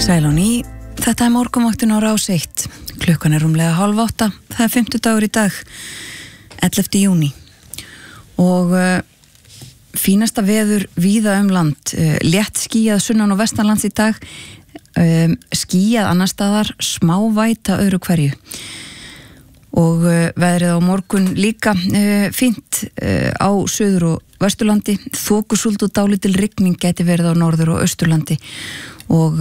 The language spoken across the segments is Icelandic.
Sæl á ný, þetta morgunvaktin á Rás 1. Klukkan rúmlega 7:30, það 50 í dag, 11. júní. Og fínasta veður víða land, létt skýjað sunnan og vestanlands í dag, skýjað annar staðar, smá væta öðru hverju. Og veðrið á morgun líka fínt á Suður- og Vesturlandi, þokusúld og dálítil rigning gæti verið á Norður- og Austurlandi og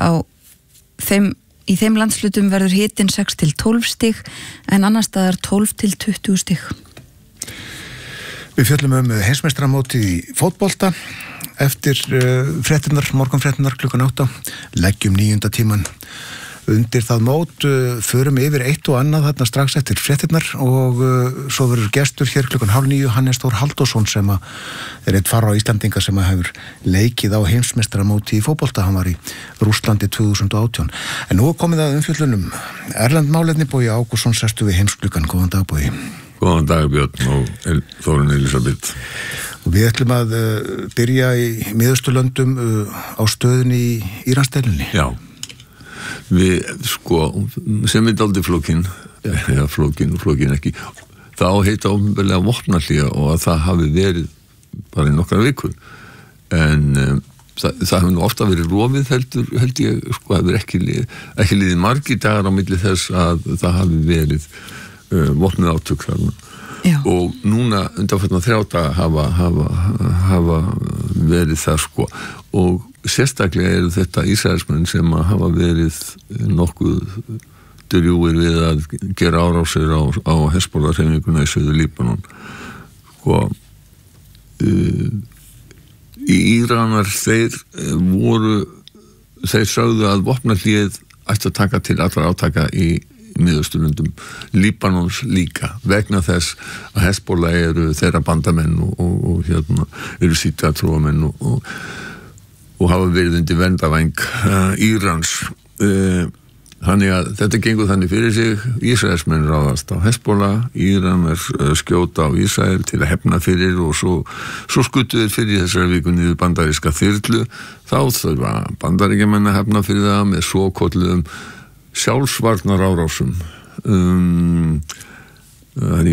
í þeim landslutum verður hitinn 6 til 12 stig en annar staðar 12 til 20 stig. Við fjöllum heimsmeistaramótið í fótbolta eftir morgunfréttirnar klukkan 8, leggjum 9. tíman undir það mót, förum yfir eitt og annað þarna strax eftir fréttirnar og svo verður gestur hér klukkan 8:30 Hannes Þór Halldórsson sem eitt fara á Íslandinga sem hefur leikið á heimsmeistaramóti í fótbolta, hann var í Rússlandi 2018. En nú komið að umfjöllunum erlend málefni. Bogi Ágústsson sestu við heimsklukkan. Góðan dag, Bogi. Góðan dag, Björn og Þórunn Elisabeth. Og við ætlum að byrja í Miðausturlöndum á stöðunni í Íransdeilunni. Já. Við, sem dálítið flókin, eða flókin ekki, þá heita ofnbeglega vopnahlýja og að það hafi verið bara í nokkrar vikur. En það hefur nú ofta verið rofið, held ég, hefur ekki liðið margir dagar á milli þess að það hafi verið vopnuð átök þarna. Já. Og núna undanfarna 3 daga hafa verið það og sérstaklega eru þetta Ísraelsmenn sem hafa verið nokkuð drjúgir við að gera árásir á Hezbollah-hreyfinguna í Suður Líbanon. Íranar þeir sögðu að vopnahlýið ætti að taka til allra átaka í Miðausturlöndum, Líbanons líka, vegna þess að Hezbollah eru þeirra bandamenn og eru sjítatrúamenn og hafa verið undir verndarvæng Írans. Þannig að þetta gengur þannig fyrir sig. Ísraelsmenn ráðast á Hezbollah, Íranar skjóta á Ísrael til að hefna fyrir og svo skutu þeir fyrir þessari viku niður bandaríska þyrlu. Þá þurfa bandaríkjamenn að hefna fyrir það með svokölluðum sjálfsvarnar árásum. Það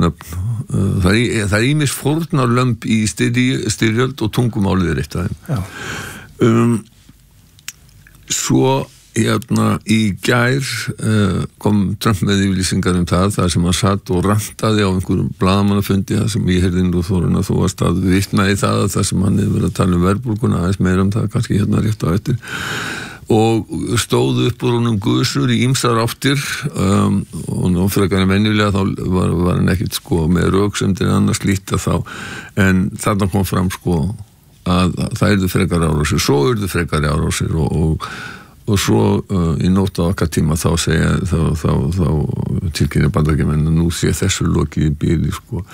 er ýmis fórnarlömb í styrjöld og tungumálið eitt af þeim. Svo í gær kom Trump með yfirlýsingar það sem hann satt og rantaði á einhverjum blaðamannafundi, það sem ég heyrði nú Þórunn að þú varst að vitna í það sem hann hefur verið að tala verðbólguna, aðeins meira það kannski rétt á eftir, og stóðu upp úr honum gusur í ýmsar áttir og nú frekar en venjulega þá var hann ekkert með röksemdir annars líta þá, en þarna kom fram að það yrðu frekar árásir, svo yrðu frekar árásir og svo í nótt á okkar tíma þá tilkynna Bandaríkjamenn að nú sé þessu lokið í bíli.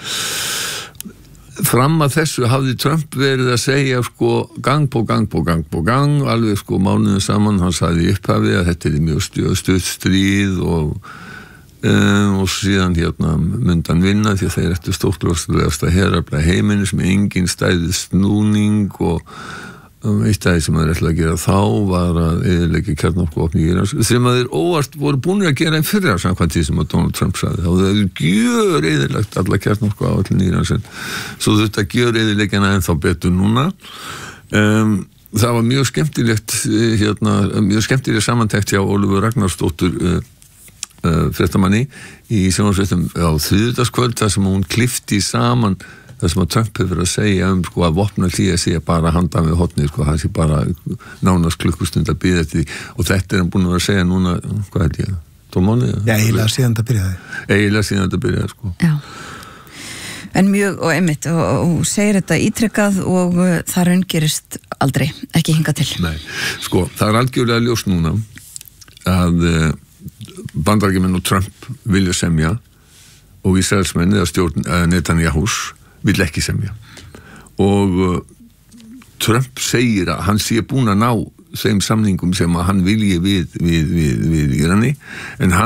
Fram að þessu hafði Trump verið að segja gang på gang alveg mánuðum saman. Hann sagði í upphafi að þetta er mjög stutt stríð og síðan myndi hann vinna því að þeir ættu stórkostlegasta herafla heiminum sem engin stæði snúning og eitt af því sem þeir ætla að gera þá var að eyðileggja kjarnorkuvopn í Írans sem þeir óvart voru búin að gera fyrra samkvæmt því sem Donald Trump sagði. Þá þeir gjör eyðilegt alla kjarnorkuáætlun í Írans en svo þurfti að gjör eyðileggjana ennþá betur núna. Það var mjög skemmtileg samantekt hjá Ólafur Ragnarsdóttur fréttamanni í sjónvarpsfréttum á þriðjudagskvöld þar sem hún klippti saman það sem að Trump hefur að segja að vopnahlýja sé bara handan við hornið, það sé bara nánast klukkustund að bíða eftir því og þetta er hann búin að vera að segja núna, hvað held ég, 12 mánuði? Já, eiginlega síðan þetta byrjaði. Eiginlega síðan þetta byrjaði, Já, en mjög og einmitt og segir þetta ítrekkað og það raungerist aldrei, ekki hingað til. Nei, það er algjörlega ljós núna að Bandaríkjamenn og Trump vilja semja og Ísraelsmenn eða stjórn Netanyahus vill ekki semja og Trump segir að hann sé búin að ná þeim samningum sem að hann vilji við Írani en hann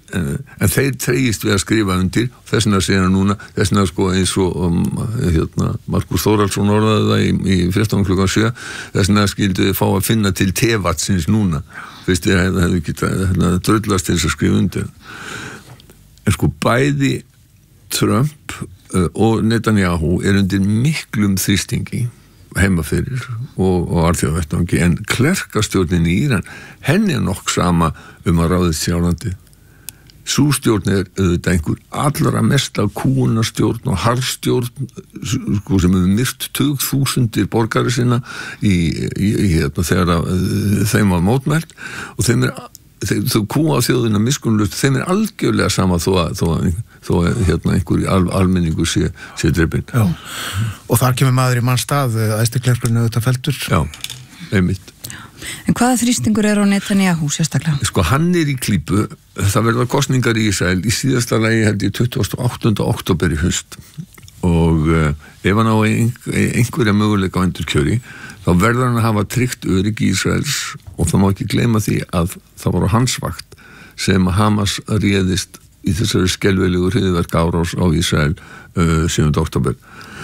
en þeir treyjist við að skrifa undir, þessna segir hann núna, þessna sko eins og Markus Þórhallsson orðaði það í 14:07, þessna skildu þið fá að finna til tevatsins núna, fyrst þið hefðu ekki dröllast til þess að skrifa undir. En sko bæði Trump og Netanyahu undir miklum þrýstingi heima fyrir og alþjóðavettvangi, en klerkastjórnin í Íran, henni nokk sama að ráðist sjálfandi. Sú stjórn auðvitað einhver allra mesta kúunarstjórn og harðstjórn sko, sem hefur myrt 20.000 borgari sinna þegar þeim var mótmælt, og þau kúa á þjóðina miskunnlaust, þeim algjörlega sama þó einhver almenningur sé dreipinn. Já, og þar kemur maður í mann stað, æstiklerkurinn auðvitað feldur. Já, einmitt. En hvaða þrýstingur á Netanyahu sérstaklega? Sko, hann í klípu, það verða kosningar í Ísrael í síðasta lagi held ég 28. október í haust, og ef hann á einhverja möguleika á endurkjöri, þá verður hann að hafa tryggt öryggi Ísraels, og það má ekki gleyma því að það var á hans vakt sem Hamas réðist í þessari skelfilegu hryðjuverka árás á Ísrael 7. október.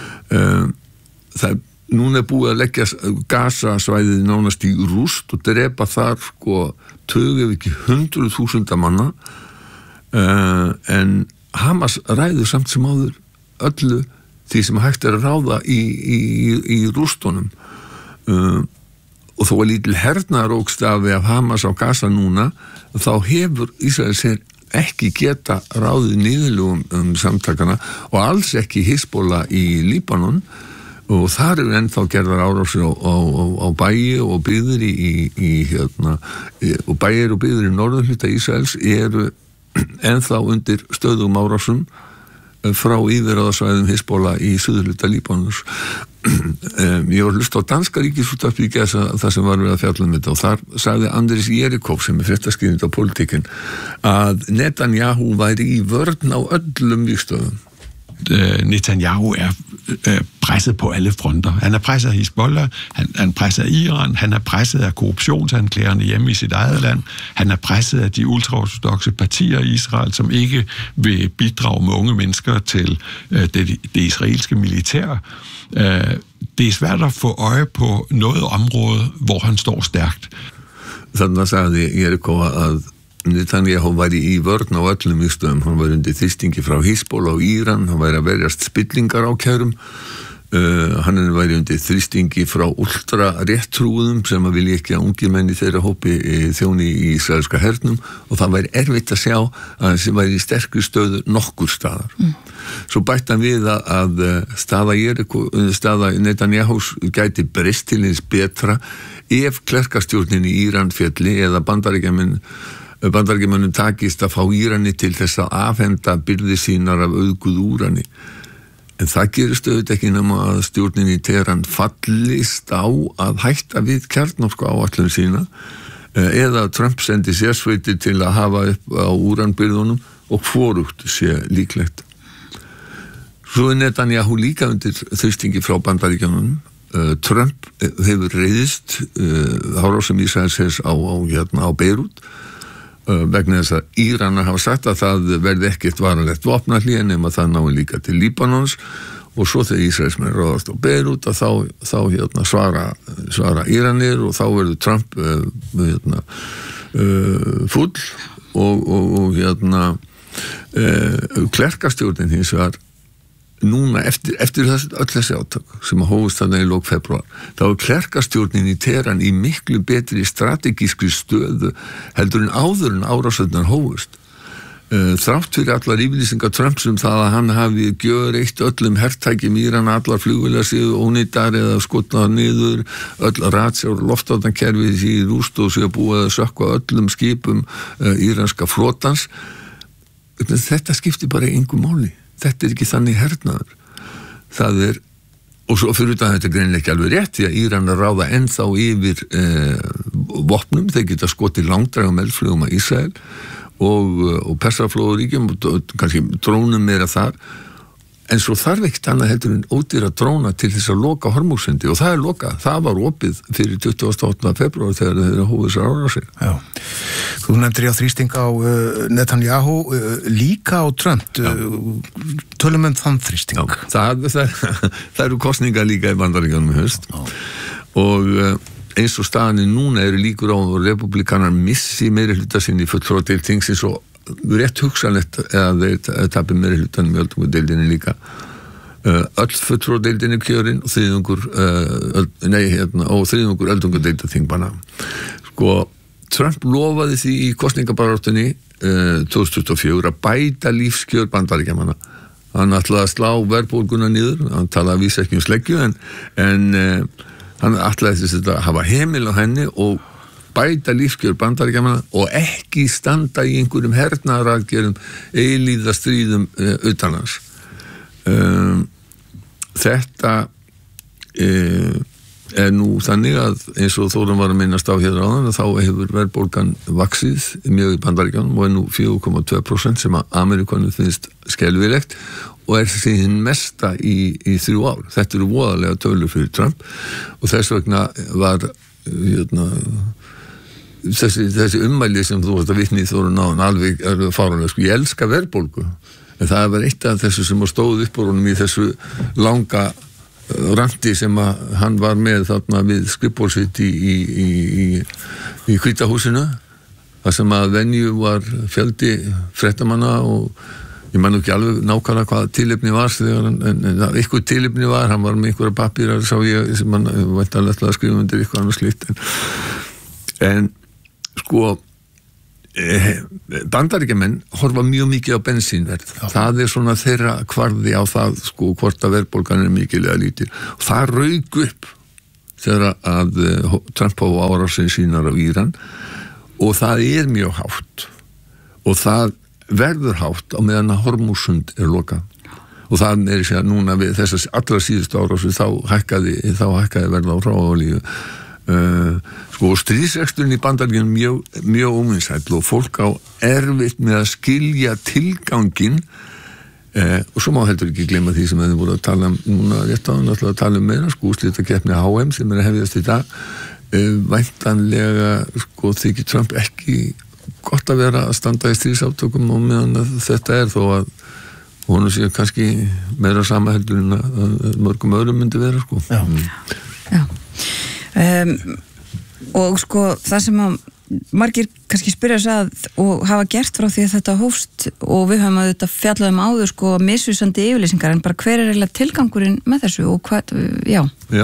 Núna búið að leggja Gaza-svæðið nánast í rúst og drepa þar sko ef ekki 100.000 manna, en Hamas ræður samt sem áður öllu því sem hægt að ráða í rústunum, og þó að lítil hernaðarókstafi af Hamas á Gaza núna, þá hefur Ísrael sér ekki geta ráðið niðurlögum samtakana, og alls ekki Hizbollah í Líbanon, og þar ennþá gerðar árásir á bæi og byggðir og bæir og byggðir í norðurhluta Ísraels eru ennþá undir stöðugum árásum frá yfirráðasvæðum Hizbollah í suðurhluta Líbanons. Ég var hlust á danska ríkisútvarpið í gær það sem var verið að fjalla þetta, og þar sagði Andris Jerikov, sem fréttaskýrandi á politikinn, að Netanyahu væri í vörn á öllum vígstöðum. Netanyahu presset på alle fronter. Han presset af Hizbollah, han presset af Iran, han presset af korruptionsanklagerne hjemme i sit eget land, han presset af de ultraortodokse partier i Israel, som ikke vil bidrage med unge mennesker til det israelske militær. Det svært at få øje på noget område, hvor han står stærkt. Þannig sagði Jerikov að Netanyahu væri í vörn á öllum vígstöðum, hann væri undir þrýstingi frá Hizbollah og Íran, hann væri að verjast spillingar ákærum, hann væri undir þrýstingi frá ultra réttrúðum sem að vilja ekki að ungir menn í þeirra hópi þjóni í ísraelska hernum, og það væri erfitt að sjá að hann sem væri í sterkri stöðu nokkur staðar. Svo bætti hann við að staða Netanyahus gæti breyst til hins betra ef klerkastjórnin í Íran félli eða Bandaríkjamönnum takist að fá Írani til þess að afhenda birgðir sínar af auðguð úrani. En það gerist auðvitað ekki nema að stjórnin í Teheran fallist á að hætta við kjarnorku áætlun sína, eða Trump sendi sérsveitir til að hafa upp á úranbirgðunum, og hvorugt sé líklegt. Svo Netanyahu líka undir þrýstingi frá Bandaríkjunum. Trump hefur reiðist árásum Ísraels á Beirút, vegna þess að Íranar hafa sagt að það verði ekkert varanlegt vopnahlé nema það nái líka til Líbanons, og svo þegar Ísraelsmenn ráðast á Beirút að þá svara Íranir, og þá verður Trump full og klerkastjórnin hins vegar núna eftir öll þessi átök sem að hófust þannig í lok febrúar, þá er klerkastjórnin í Teheran í miklu betri strategískri stöðu heldur en áður en árásirnar hófust. Þrátt fyrir allar yfirlýsingar Trumps það að hann hafi gjöreytt öllum hertækjum Íran, allar flugvélar séu ónýtar eða skotnar niður, öll ratsjár loftvarnakerfi í rúst og séu búið að sökkva öllum skipum íranska flotans. Þetta skiptir bara engu máli. Þetta ekki þannig hernaður. Það og svo fyrir utan þetta greinilega ekki alveg rétt, því að Íran ráða ennþá yfir vopnum, þeir geta skotið langdrægum eldflugum að Ísrael og Persaflóðuríkjum, kannski drónum meira þar, en svo þarf ekkert annað heldur en ódýra dróna til þess að loka Hormúzsundi, og það lokað, það var opið fyrir 28. febrúar þegar þeir hófu þessar árásir. Já. Þú nefndir þrýsting á Netanyahu, líka á Trump, tölum þann þrýsting. Það eru kosningar líka í Bandaríkjunum í haust og eins og staðan núna eru líkur á að republikanar missi meirihluta sinni fulltrúadeild þingsins og rétt hugsanlegt að þeir tapi meirihlutanum í öldungadeildinni líka. Öll fulltrúadeildinni kjörin og þriðjungur öldungadeilda þingmanna. Sko, Trump lofaði því í kosningabaráttunni 2024 að bæta lífskjör Bandaríkjamanna. Hann ætlaði að slá verðbólguna niður, hann talaði að vísa ekki sleggju en hann ætlaði þess að hafa heimil á henni og bæta lífskjör Bandaríkjamanna og ekki standa í einhverjum hernaðaraðgerðum eilíða stríðum utanlands. Þetta nú þannig að eins og Þórunn var að minnast á hér áðan að þá hefur verðbólgan vaxið mjög í Bandaríkjunum og nú 4,2% sem að Amerikanum finnst skelfilegt og þessi hinn mesta í 3 ár. Þetta eru voðalega tölur fyrir Trump og þess vegna var þessi ummæli sem þú varst að vitna í Þórunn áðan alveg fáránlega. Sko, ég elska verðbólgu en það var eitt af þessu sem stóð upp úr honum í þessu langa randi sem að hann var með þarna við skrifborðsitt í Hvíta húsinu þar sem að venju var fjöldi fréttamanna og ég man ekki alveg nákvæmlega hvað tilefni var þegar en eitthvað tilefni var, hann var með einhverja pappírar sá ég sem hann væntanlega að skrifa undir eitthvað annað slíkt en sko Bandaríkjamenn horfa mjög mikið á bensínverð. Það svona þeirra kvarði á það sko hvort að verðbólgan mikilvæga lítil. Það rauk upp þegar að Trump á árásinn sínar á Íran og það mjög hátt og það verður hátt á meðan að Hormúsund lokað. Og það sér núna við þessar allra síðustu árásir þá hækkaði verð á hráolíu. Sko stríðsreksturinn í Bandaríkjunum mjög óvinsæll og fólk á erfitt með að skilja tilganginn og svo má heldur ekki gleyma því sem þið voru að tala núna rétt áðan að tala meira sko úrslitakeppni HM sem að hefjast í dag væntanlega sko þykir Trump ekki gott að vera að standa í stríðsátökum og meðan að þetta þó að honum sé kannski meira sama heldur en að mörgum öðrum myndi vera sko. Já. Og sko það sem að margir kannski spyrja sig að og hafa gert frá því að þetta hófst og við höfum að þetta fjallaðum áður sko misvísandi yfirlýsingar en bara hver eiginlega tilgangurinn með þessu og hvað, já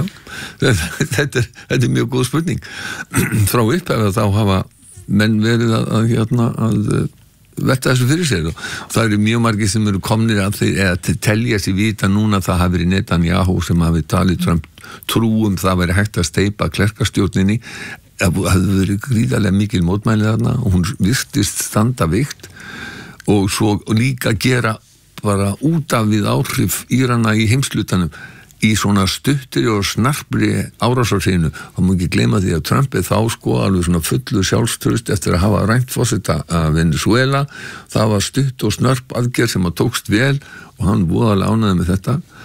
þetta mjög góð spurning frá upphafi þá hafa menn verið að velta þessu fyrir sér og það eru mjög margir sem eru komnir að þeir eða telja sér vita núna það hafi verið Netanyahu sem hafi talið Trump trúum það væri hægt að steypa klerkastjórninni það hafði verið gríðarlega mikil mótmæli þarna og hún virtist standa veikt og svo líka gera bara út af við áhrif Írana í heimslutanum í svona stuttri og snarpri árásarseinu og maður ekki gleyma því að Trump þá sko alveg svona fullu sjálfstraust eftir að hafa rænt forseta að Venezuela það var stutt og snörp aðgerð sem að tókst vel og hann voðalega ánægði með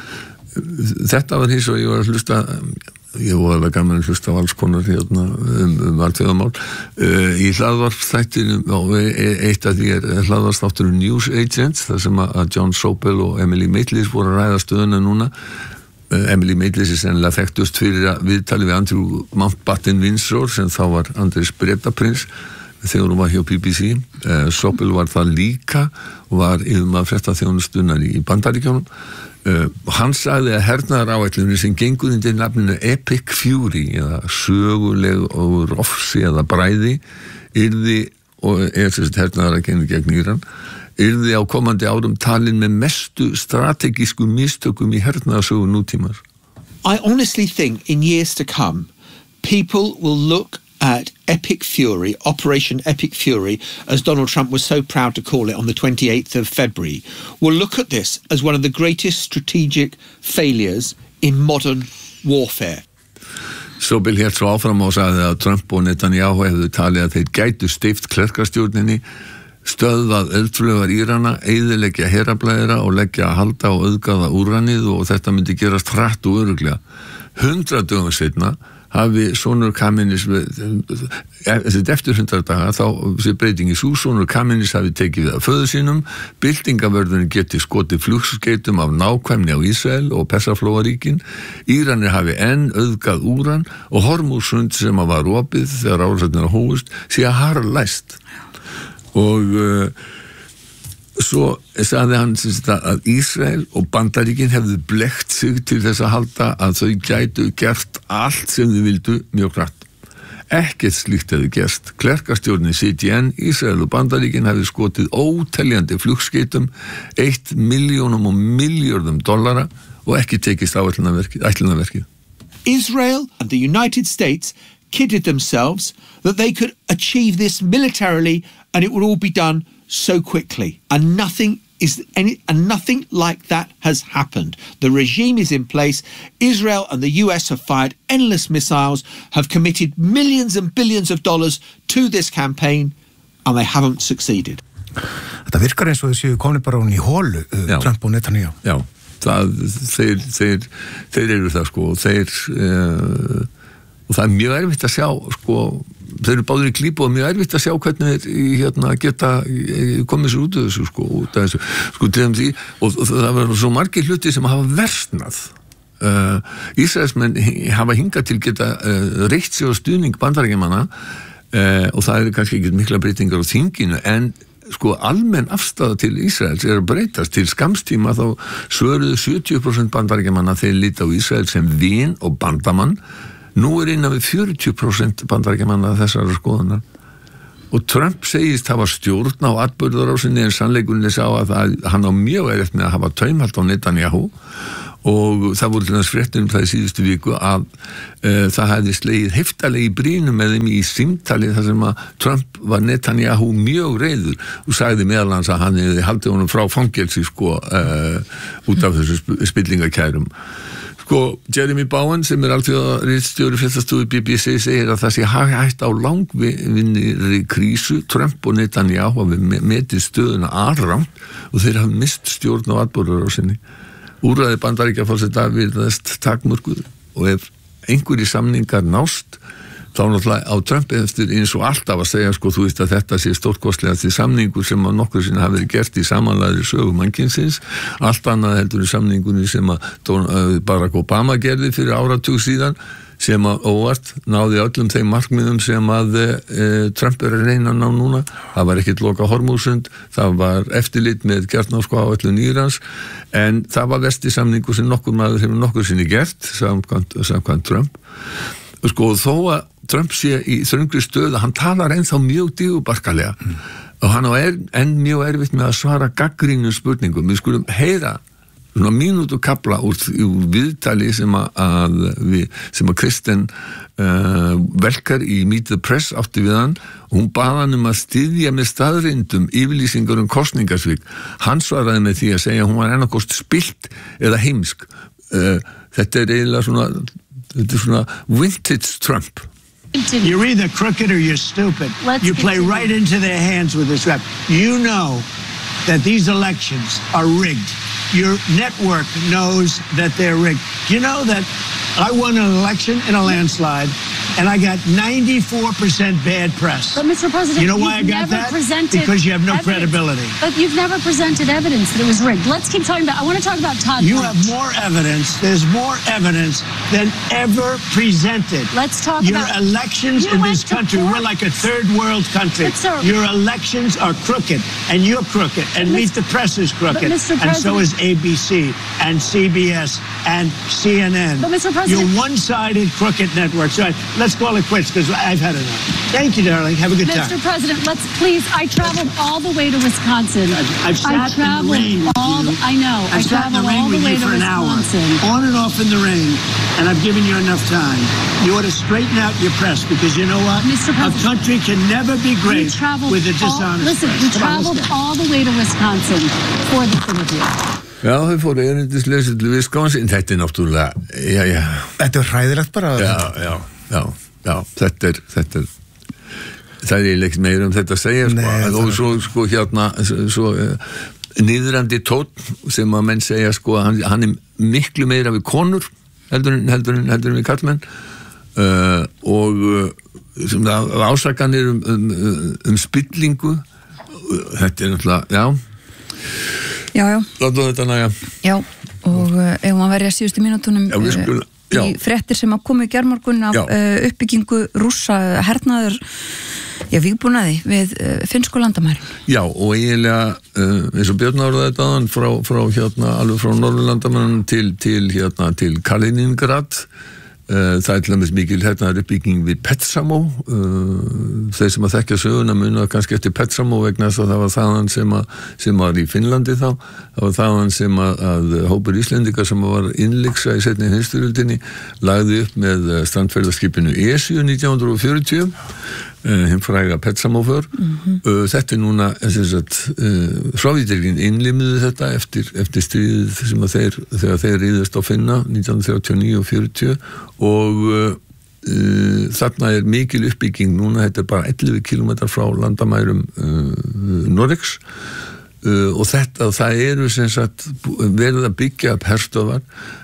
þetta var hins og ég var að hlusta ég voðalega gaman að hlusta á alls konar alþjóðamál í hlaðvarpsþættinum og eitt af því hlaðvarpsþátturinn News Agents þar sem að John Sobel og Emily Maitlis voru að ræða stöðuna núna Emily Maitlis sennilega þekktust fyrir að viðtali við Andrew Mountbatten Windsor sem þá var Andrés Bretaprins þegar hún var hjá BBC Sobel var það líka og var yfirmaður fréttaþjónustunnar í Bandaríkjunum hann sagði að hernaðaráætlunin sem gengur undir nafninu Epic Fury eða söguleg og rofsi eða bræði yrði og sem hernaðaraðgerðin gegn Íran yrði á komandi árum talin með mestu strategísku mistökum í hernaðarsögu nútímar. I honestly think in years to come people will look at Epic Fury, Operation Epic Fury, as Donald Trump was so proud to call it on the 28th of February, will look at this as one of the greatest strategic failures in modern warfare. Sobel hélt svo áfram og sagði að Trump og Netanyahu hefðu talið að þeir gætu steypt klerkastjórninni, stöðvað eldflaugar Írana, eyðileggja herablæðra og leggja að halda og auðgaða úranið og þetta myndi gerast hratt og örugglega. 100 dögum seinna hafi sonur Kamenis eftir 100 daga þá sé breytingi svo sonur Kamenis hafi tekið við af föður sínum, byltingavörðurinn geti skotið flugskeytum af nákvæmni á Ísrael og Persaflóaríkin, Íranir hafi enn auðgað úran og Hormúzsund sem var opið þegar árásirnar hófust sé að harðlæst. Og svo sagði hann að Ísrael og Bandaríkin hefðu blekkt sig til þess að halda að þau gætu gert allt sem þau vildu mjög hratt. Ekkert slíkt hefðu gerst. Klerkastjórnin CGN, Ísrael og Bandaríkin hefðu skotið óteljandi flugskeytum, 1 milljónum og milljörðum dollara og ekki tekist ætlunarverkið. Israel and the United States kidded themselves that they could achieve this militarily and it would all be done so quickly, and nothing like that has happened. The regime is in place. Israel and the US have fired endless missiles, have committed millions and billions of dollars to this campaign, and they haven't succeeded. Þetta virkar eins og þessu komni bara hún í hólu, Trump og Netanyahu. Já, þeir eru það sko, og það mjög erfitt að sjá sko, þeir eru báður í klípu og mjög erfitt að sjá hvernig þeir geta komið sér út af þessu sko, til því, og það var svo margir hluti sem hafa versnað. Ísraelsmenn hafa hingað til geta reitt sig á stuðning Bandaríkjamanna og það eru kannski ekki mikla breytingar á þinginu, en sko almenn afstaða til Ísraels er að breytast. Til skamstíma þá svöruðu 70% Bandaríkjamanna þeir líta á Ísrael sem vin og bandamann. Nú innan við 40% Bandaríkjamanna þessara skoðunar. Og Trump segist hafa stjórn á atburðarásinni, en sannleikurinn sá að hann á mjög erfitt með að hafa taumhald á Netanyahu, og það voru til þess fréttir það í síðustu viku að það hefði slegið heftalegi brýnum með þeim í símtali þar sem að Trump var Netanyahu mjög reiður og sagði meðal hans að hann hefði haldið honum frá fangelsi sko, út af þessu spillingakærum. Sko, Jeremy Bowen sem alþjóðaritstjóri fréttastofu BBC segir að það sé hægt á langvinnri krísu. Trump og Netanyahu hafi metið stöðuna alrangt og þeir hafi mist stjórn á atburðarásinni. Úrræði Bandaríkjaforseta virðast takmörkuð, og ef einhverjir samningar nást þá náttúrulega á Trump eftir eins og alltaf að segja sko, þú veist að þetta sé stórkostlega til samningur sem að nokkur sinni hafi verið gert í samanlæðri sögu mannkynsins, allt annað heldur í samningunni sem að Barack Obama gerði fyrir áratug síðan, sem að óvart náði öllum þeim markmiðum sem að Trump er að reyna að ná núna. Það var ekkert loka Hormúzsund, það var eftirlit með kjarnorkuáætlun Írans, en það var versti samningur sem nokkur maður hefur nokkur sinni gert samkvæmt Trump. Og sko, þó að Trump sé í þröngri stöðu, hann talar ennþá mjög dýrubarkalega og hann á enn mjög erfitt með að svara gagnrýnum spurningum. Við skulum heyra svona mínútu kapla úr viðtali sem að Kristen Velker í Meet the Press átti við hann, og hún bað hann að styðja með staðreyndum yfirlýsingar kolkningasvik. Hann svaraði með því að segja að hún var ennakost spillt eða heimsk. Þetta er eiginlega svona vintage Trump. You're either crooked or you're stupid. You play right into their hands with this rap. You know that these elections are rigged. Your network knows that they're rigged. You know that I won an election in a landslide, and I got 94% bad press. But Mr. President, you know why I got that? Because you have no credibility. But you've never presented evidence that it was rigged. Let's keep talking about, I want to talk about Todd You Blanche. have more evidence, there's more evidence than ever presented. Let's talk Your about... elections in this country, we're like a third world country. Your elections are crooked, and you're crooked, and Meet the Press is crooked, and so is ABC, and CBS, and CNN. But Mr. President... You're one-sided crooked networks. Right, let's call it quits, because I've had enough. Thank you, darling. Have a good time. Mr. President, let's please, I traveled all the way to Wisconsin. I've sat in the rain with you. I know. I've sat in the rain with you for an hour, on and off in the rain, and I've given you enough time. You ought to straighten out your press, because you know what? Mr. President, a country can never be great with a dishonest Listen, press. we traveled all the way to Wisconsin for this interview. Já, þau fóru erindisleysið til Wisconsin. Þetta er náttúrulega, já. Þetta er hræðilegt bara. Já, þetta er það er eiginlega meira þetta að segja, sko, og svo, sko, hérna, svo niðrandi tónn sem að menn segja, sko, hann er miklu meira við konur heldur en við karlmenn. og ásakanir spillingu, þetta náttúrulega, Já. Látum þetta næja. Já, og ef maður verið að síðustu mínútunum í fréttir sem að komu í gærmorgun af uppbyggingu Rússa hernaður vígbúnaði við finnsku landamærin. Já, og eiginlega eins og Björn áraði þetta aðan frá alveg frá Norðurlandamærin til Kaliningrad. Það til dæmis mikil uppbygging við Petsamo. Þeir sem að þekkja söguna muna kannski eftir Petsamo vegna þess að það var þaðan sem var í Finnlandi þá. Það var þaðan sem að hópur Íslendinga sem var innlyksa í seinni heimsstyrjöldinni lagði upp með strandferðaskipinu Esju 1940. Hinn fræga Petsamoför. Þetta núna Sovétríkin innlimuðu þetta eftir stríðið sem að þegar þeir ríðust á Finna 1939 og 40 og þarna mikil uppbygging núna, þetta bara 11 kilometrar frá landamærum Noregs og það eru sem sagt verið að byggja upp herstöðvar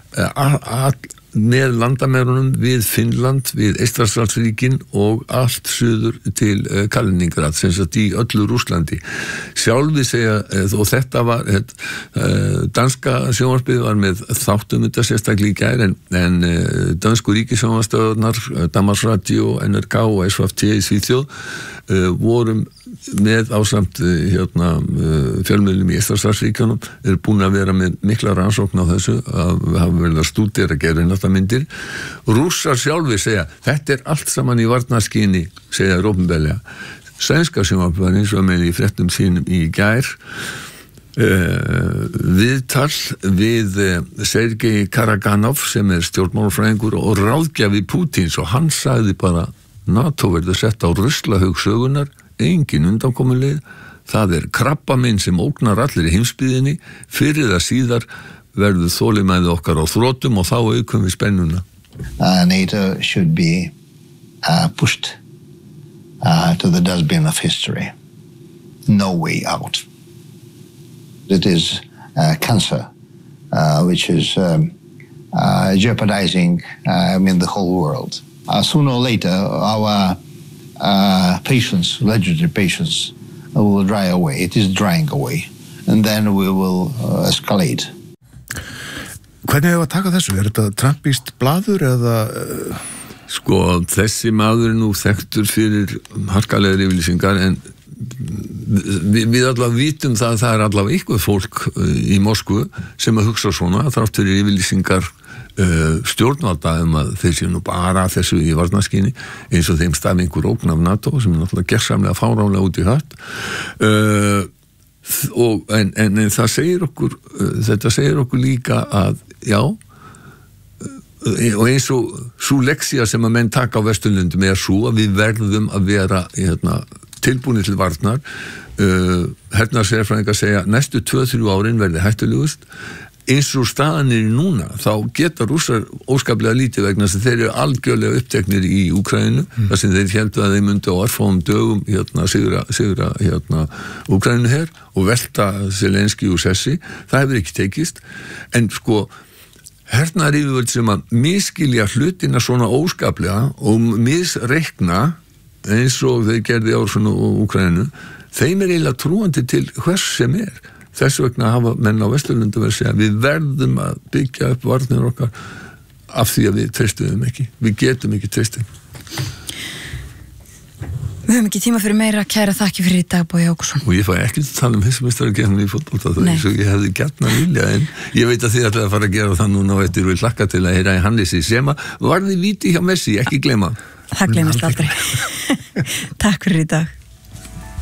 með landamærunum við Finnland, við Eystrasaltsríkin og allt suður til Kaliningrad, sem sagt í öllu Rússlandi. Sjálfi segja, og þetta var, danska sjónvarpið var með þáttum þetta sérstaklega í gær, en dansku ríkissjónvarpsstöðvarnar, Danmarks Radio, NRK og SVT í Svíþjóð vorum með ásamt fjölmiðlum í Eystrasaltsríkjunum eru búin að vera með mikla rannsókn á þessu að hafa verið að stúdera myndir. Rússar sjálfi segja, þetta allt saman í varnarskyni, segja opinberlega. Sænska sjónvarpið var eins og með í fréttum sínum í gær viðtal við Sergei Karaganov sem stjórnmálafræðingur og ráðgjafi Pútins og hann sagði bara NATO verður sett á ruslahaug sögunar, engin undankomuleið, það krabbaminn sem ógnar allir í heimsbyggðinni, fyrir það síðar verður þolinmæði okkar á þrotum og þá aukum við spennuna. NATO should be pushed to the dustbin of history. No way out. It is cancer which is jeopardizing the whole world. Sooner or later our patience, legendary patience, will dry away. It is drying away. And then we will escalate. Hvernig hefur að taka þessu? Þetta trampist blaður eða? Sko, þessi maður nú þekktur fyrir harkalegar yfirlýsingar en við allavega vitum það að það allavega eitthvað fólk í Moskvu sem að hugsa svona þrátt fyrir yfirlýsingar stjórnvalda að þeir séu nú bara þessu í varnarskyni eins og þeim stafi einhver ógn af NATO sem náttúrulega gersamlega fáránlega út í hött en það segir okkur þetta segir okkur líka að já og eins og sú leksía sem að menn taka á Vesturlundum svo að við verðum að vera tilbúinir til varnar hernaðarsérfræðingar segja næstu 2-3 árin verði hættulegust eins og staðanir núna þá geta Rússar óskaplega lítið vegna þess að þeir eru algjörlega uppteknir í Úkraínu þar sem þeir héldu að þeir myndu á örfáum dögum sigra Úkraínu her og velta Zelenski úr sessi, það hefur ekki tekist en sko hernaðaryfirvöld sem að misskilja hlutina svona óskaplega og misreikna eins og þeir gerði árásin á Úkraínu þeim eiginlega trúandi til hvers sem þess vegna hafa menn á Vesturlundu verið að segja við verðum að byggja upp varnir okkar af því að við treystum ekki við getum ekki treystum Við höfum ekki tíma fyrir meira kæra þakki fyrir í dag Bogi Ágústsson og ég fæ ekki að tala heimsmeistaragefni í fótbolta það eins og ég hefði gjarnan vilja en ég veit að þið ætlaði að fara að gera það núna og eftir og ég hlakka til að heyra í Hannesi sem að varði víti hjá Messi, ekki gleyma Það gleymast aldrei Takk fyrir í dag